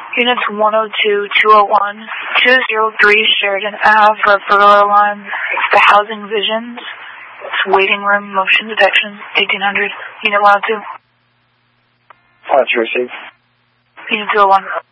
Units 102, 201, 203 Sheridan Ave, Referral Line, the Housing Visions, Waiting Room, Motion Detection, 1800, Unit 102. What's your receipt? Unit 201.